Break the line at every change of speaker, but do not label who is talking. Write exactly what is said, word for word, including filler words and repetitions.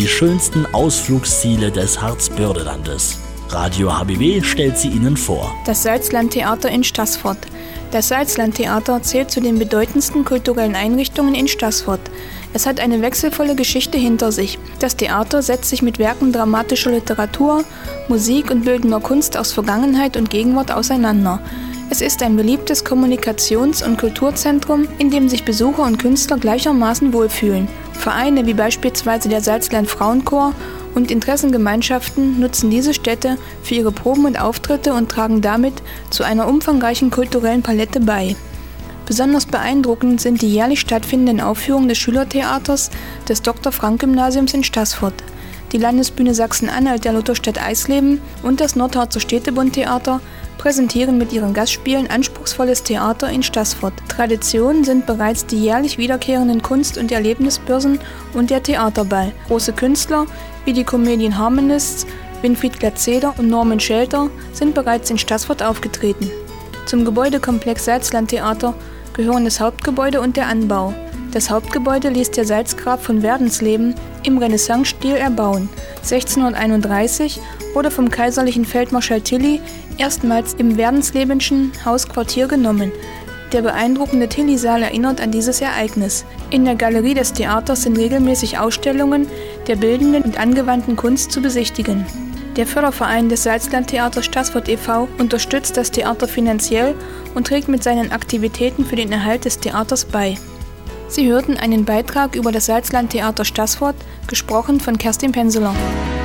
die schönsten Ausflugsziele des Harzbördelandes. Radio H B W stellt sie Ihnen vor.
Das Salzlandtheater in Staßfurt. Das Salzlandtheater zählt zu den bedeutendsten kulturellen Einrichtungen in Staßfurt. Es hat eine wechselvolle Geschichte hinter sich. Das Theater setzt sich mit Werken dramatischer Literatur, Musik und bildender Kunst aus Vergangenheit und Gegenwart auseinander. Es ist ein beliebtes Kommunikations- und Kulturzentrum, in dem sich Besucher und Künstler gleichermaßen wohlfühlen. Vereine wie beispielsweise der Salzland Frauenchor und Interessengemeinschaften nutzen diese Stätte für ihre Proben und Auftritte und tragen damit zu einer umfangreichen kulturellen Palette bei. Besonders beeindruckend sind die jährlich stattfindenden Aufführungen des Schülertheaters des Doktor-Frank-Gymnasiums in Staßfurt. Die Landesbühne Sachsen-Anhalt der Lutherstadt Eisleben und das Nordharzer Städtebund-Theater präsentieren mit ihren Gastspielen anspruchsvolles Theater in Staßfurt. Tradition sind bereits die jährlich wiederkehrenden Kunst- und Erlebnisbörsen und der Theaterball. Große Künstler wie die Comedian Harmonists, Winfried Glatzeder und Norman Schelter sind bereits in Staßfurt aufgetreten. Zum Gebäudekomplex Salzlandtheater gehören das Hauptgebäude und der Anbau. Das Hauptgebäude ließ der Salzgraf von Werdensleben im Renaissance-Stil erbauen. sechzehnhunderteinunddreißig wurde vom kaiserlichen Feldmarschall Tilly erstmals im Werdenslebenschen Hausquartier genommen. Der beeindruckende Tilly-Saal erinnert an dieses Ereignis. In der Galerie des Theaters sind regelmäßig Ausstellungen der bildenden und angewandten Kunst zu besichtigen. Der Förderverein des Salzlandtheaters Staßfurt e V unterstützt das Theater finanziell und trägt mit seinen Aktivitäten für den Erhalt des Theaters bei. Sie hörten einen Beitrag über das Salzlandtheater Staßfurt, gesprochen von Kerstin Penseler.